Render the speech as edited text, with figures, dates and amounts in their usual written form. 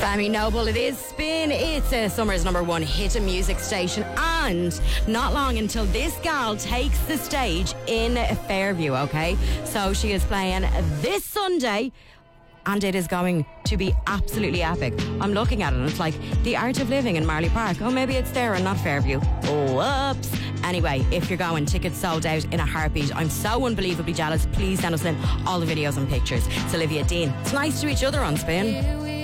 Sammy Noble, it is Spin. It's summer's number one hit music station, and not long until this gal takes the stage in Fairview, okay? So she is playing this Sunday, and it is going to be absolutely epic. I'm looking at it and it's like The Art of Living in Marley Park. Oh, maybe it's there and not Fairview. Whoops. Anyway, if you're going, tickets sold out in a heartbeat. I'm so unbelievably jealous. Please send us in all the videos and pictures. It's Olivia Dean. It's nice to each other on Spin.